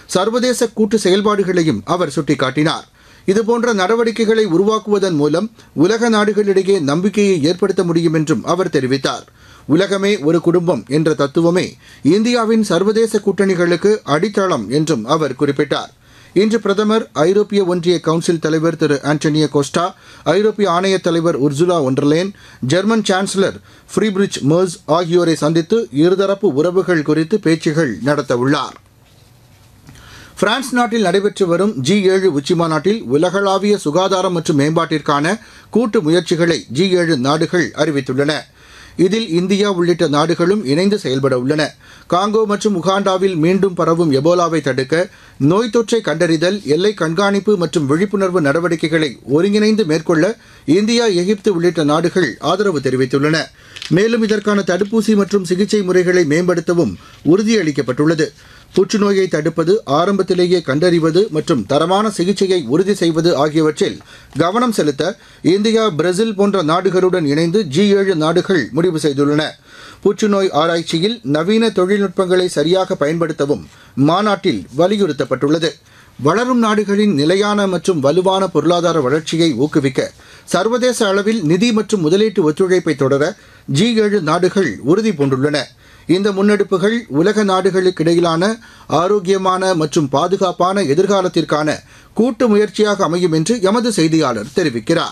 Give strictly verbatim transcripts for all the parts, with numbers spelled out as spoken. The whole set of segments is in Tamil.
சர்வதேச கூட்டு செயல்பாடுகளையும் அவர் சுட்டிக்காட்டினார். இதுபோன்ற நடவடிக்கைகளை உருவாக்குவதன் மூலம் உலக நாடுகளிடையே நம்பிக்கையை ஏற்படுத்த முடியும் என்றும் அவர் தெரிவித்தார். உலகமே ஒரு குடும்பம் என்ற தத்துவமே இந்தியாவின் சர்வதேச கூட்டணிகளுக்கு அடித்தளம் என்றும் அவர் குறிப்பிட்டார். இன்று பிரதமர், ஐரோப்பிய ஒன்றிய கவுன்சில் தலைவர் திரு ஆண்டனியோ கோஸ்டா, ஐரோப்பிய ஆணைய தலைவர் Ursula ஒண்டர்லேன், German chancellor Friedrich Merz ஆகியோரை சந்தித்து இருதரப்பு உறவுகள் குறித்து பேச்சுகள் நடத்தவுள்ளார். பிரான்ஸ் நாட்டில் நடைபெற்று வரும் ஜி ஏழு உச்சிமாநாட்டில் உலகளாவிய சுகாதாரம் மற்றும் மேம்பாட்டிற்கான கூட்டு முயற்சிகளை ஜி ஏழு நாடுகள் அறிவித்துள்ளன. இதில் இந்தியா உள்ளிட்ட நாடுகளும் இணைந்து செயல்பட உள்ளன. காங்கோ மற்றும் உகாண்டாவில் மீண்டும் பரவும் எபோலாவை தடுக்க நோய் தொற்றை கண்டறிதல், எல்லை கண்காணிப்பு மற்றும் விழிப்புணர்வு நடவடிக்கைகளை ஒருங்கிணைந்து மேற்கொள்ள இந்தியா, எகிப்து உள்ளிட்ட நாடுகள் ஆதரவு தெரிவித்துள்ளன. மேலும் இதற்கான தடுப்பூசி மற்றும் சிகிச்சை முறைகளை மேம்படுத்தவும் உறுதியளிக்கப்பட்டுள்ளது. புற்றுநோயை தடுப்பது, ஆரம்பத்திலேயே கண்டறிவது மற்றும் தரமான சிகிச்சையை உறுதி செய்வது ஆகியவற்றில் கவனம் செலுத்த இந்தியா, பிரேசில் போன்ற நாடுகளுடன் இணைந்து ஜி ஏழு நாடுகள் முடிவு செய்துள்ளன. புற்றுநோய் ஆராய்ச்சியில் நவீன தொழில்நுட்பங்களை சரியாக பயன்படுத்தவும் மாநாட்டில் வலியுறுத்தப்பட்டுள்ளது. வளரும் நாடுகளின் நிலையான மற்றும் வலுவான பொருளாதார வளர்ச்சியை ஊக்குவிக்க சர்வதேச அளவில் நிதி மற்றும் முதலீட்டு ஒத்துழைப்பை தொடர ஜி ஏழு நாடுகள் உறுதி பூண்டுள்ளன. இந்த முன்னெடுப்புகள் உலக நாடுகளுக்கிடையிலான ஆரோக்கியமான மற்றும் பாதுகாப்பான எதிர்காலத்திற்கான கூட்டு முயற்சியாக அமையும் என்று எமது செய்தியாளர் தெரிவிக்கிறார்.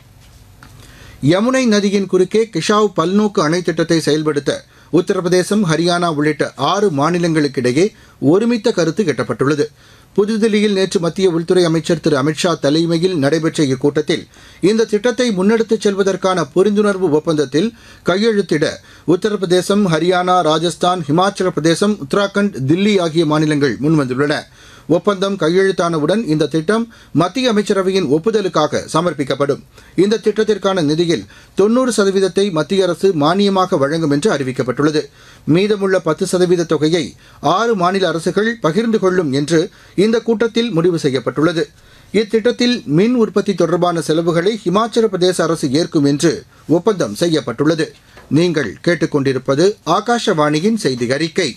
யமுனை நதியின் குறுக்கே கிஷாவ் பல்நோக்கு அணை திட்டத்தை செயல்படுத்த உத்தரப்பிரதேசம், ஹரியானா உள்ளிட்ட ஆறு மாநிலங்களுக்கிடையே ஒருமித்த கருத்து எட்டப்பட்டுள்ளது. புதுதில்லியில் நேற்று மத்திய உள்துறை அமைச்சர் திரு அமித்ஷா தலைமையில் நடைபெற்ற இக்கூட்டத்தில் இந்த திட்டத்தை முன்னெடுத்துச் செல்வதற்கான புரிந்துணர்வு ஒப்பந்தத்தில் கையெழுத்திட உத்தரப்பிரதேசம், ஹரியானா, ராஜஸ்தான், ஹிமாச்சல பிரதேசம், உத்தராகண்ட், தில்லி ஆகிய மாநிலங்கள் முன்வந்துள்ளன. ஒப்பந்தம் கையெழுத்தானவுடன் இந்த திட்டம் மத்திய அமைச்சரவையின் ஒப்புதலுக்காக சமர்ப்பிக்கப்படும். இந்த திட்டத்திற்கான நிதியில் தொன்னூறு சதவீதத்தை மத்திய அரசு மானியமாக வழங்கும் என்று அறிவிக்கப்பட்டுள்ளது. மீதமுள்ள பத்து சதவீத தொகையை ஆறு மாநில அரசுகள் பகிர்ந்து கொள்ளும் என்று இந்த கூட்டத்தில் முடிவு செய்யப்பட்டுள்ளது. இத்திட்டத்தில் மின் உற்பத்தி தொடர்பான செலவுகளை ஹிமாச்சல பிரதேச அரசு ஏற்கும் என்று ஒப்பந்தம் செய்யப்பட்டுள்ளது. நீங்கள் கேட்டுக்கொண்டிருப்பது ஆகாஷவாணியின் செய்தி அறிக்கை.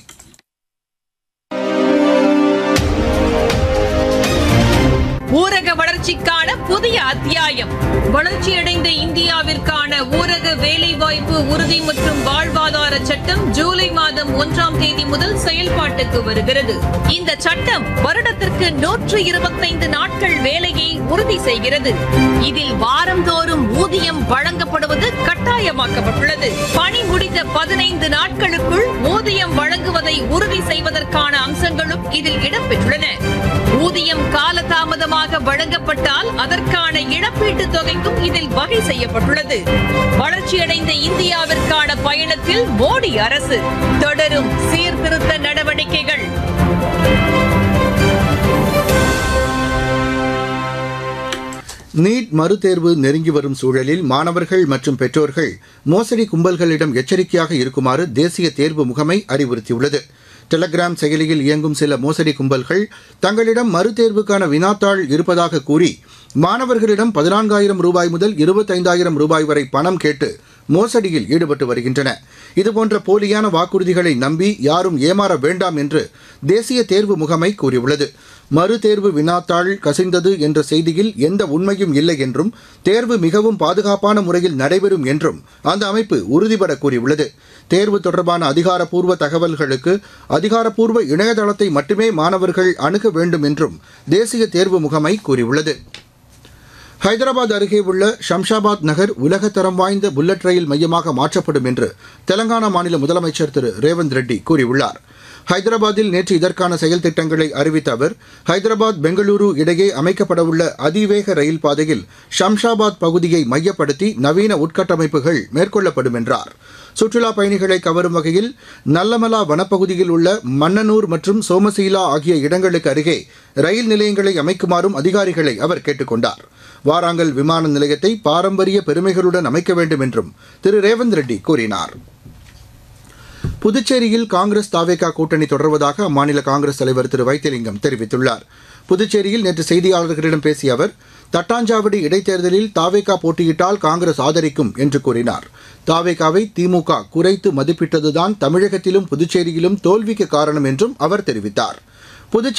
ஊரக வளர்ச்சிக்கான புதிய அத்தியாயம். வளர்ச்சியடைந்த இந்தியாவிற்கான ஊரக வேலைவாய்ப்பு உறுதி மற்றும் வாழ்வாதார சட்டம் ஜூலை மாதம் ஒன்றாம் தேதி முதல் செயல்பாட்டுக்கு வருகிறது. இந்த சட்டம் வருடத்திற்கு நூற்று இருபத்தைந்து நாட்கள் வேலையை உறுதி செய்கிறது. இதில் வாரந்தோறும் ஊதியம் வழங்கப்படுவது கட்டாயமாக்கப்பட்டுள்ளது. பணி முடிந்த பதினைந்து நாட்களுக்குள் ஊதியம் வழங்குவதை உறுதி செய்வதற்கான அம்சங்களும் இதில் இடம்பெற்றுள்ளன. ஊதியம் காலதாமதமாக வழங்கப்பட்டால் அதற்கான இழப்பீட்டுத் தொகைக்கும் இதில் வகை செய்யப்பட்டுள்ளது. வளர்ச்சியடைந்த இந்தியாவிற்கான பயணத்தில் மோடி அரசு தொடரும் சீர்திருத்த நடவடிக்கைகள். நீட் மறுதேர்வு நெருங்கி வரும் சூழலில் மாணவர்கள் மற்றும் பெற்றோர்கள் மோசடி கும்பல்களிடம் எச்சரிக்கையாக இருக்குமாறு தேசிய தேர்வு முகமை அறிவுறுத்தியுள்ளது. டெலகிராம் செயலியில் இயங்கும் சில மோசடி கும்பல்கள் தங்களிடம் மறுதேர்வுக்கான வினாத்தாள் இருப்பதாக கூறி மாணவர்களிடம் பதினான்காயிரம் ரூபாய் முதல் இருபத்தைந்தாயிரம் ரூபாய் வரை பணம் கேட்டு மோசடியில் ஈடுபட்டு வருகின்றன. இதுபோன்ற போலியான வாக்குறுதிகளை நம்பி யாரும் ஏமாற வேண்டாம் என்று தேசிய தேர்வு முகமை கூறியுள்ளது. மறுதேர்வு வினாத்தாள் கசிந்தது என்ற செய்தியில் எந்த உண்மையும் இல்லை என்றும் தேர்வு மிகவும் பாதுகாப்பான முறையில் நடைபெறும் என்றும் அந்த அமைப்பு உறுதிபட கூறியுள்ளது. தேர்வு தொடர்பான அதிகாரப்பூர்வ தகவல்களுக்கு அதிகாரப்பூர்வ இணையதளத்தை மட்டுமே மாணவர்கள் அணுக வேண்டும் என்றும் தேசிய தேர்வு முகமை கூறியுள்ளது. ஹைதராபாத் அருகே உள்ள ஷம்ஷாபாத் நகர் உலகத்தரம் வாய்ந்த புல்லட் ரயில் மையமாக மாற்றப்படும் என்று தெலங்கானா மாநில முதலமைச்சர் திரு ரேவந்த் ரெட்டி கூறியுள்ளார். ஹைதராபாத்தில் நேற்று இதற்கான செயல் திட்டங்களை அறிவித்த அவர், ஹைதராபாத் பெங்களூரு இடையே அமைக்கப்படவுள்ள அதிவேக ரயில் பாதையில் ஷம்ஷாபாத் பகுதியை மையப்படுத்தி நவீன உட்கட்டமைப்புகள் மேற்கொள்ளப்படும் என்றார். சுற்றுலாப் பயணிகளை கவரும் வகையில் நல்லமலா வனப்பகுதியில் உள்ள மன்னனூர் மற்றும் சோமசீலா ஆகிய இடங்களுக்கு அருகே ரயில் நிலையங்களை அமைக்குமாறும் அதிகாரிகளை அவர் கேட்டுக் கொண்டார். வாராங்கல் விமான நிலையத்தை பாரம்பரிய பெருமைகளுடன் அமைக்க வேண்டும் என்றும் திரு ரேவந்த் ரெட்டி கூறினார். புதுச்சேரியில் காங்கிரஸ் தாவேகா கூட்டணி தொடர்வதாக அம்மாநில காங்கிரஸ் தலைவர் திரு வைத்திலிங்கம் தெரிவித்துள்ளார். புதுச்சேரியில் நேற்று செய்தியாளர்களிடம் பேசிய அவர், தட்டாஞ்சாவடி இடைத்தேர்தலில் தாவேகா போட்டியிட்டால் காங்கிரஸ் ஆதரிக்கும் என்று கூறினார். தாவேகாவை திமுக குறைத்து மதிப்பிட்டதுதான் தமிழகத்திலும் புதுச்சேரியிலும் தோல்விக்கு காரணம் என்றும் அவர் தெரிவித்தார். புதுச்சேரி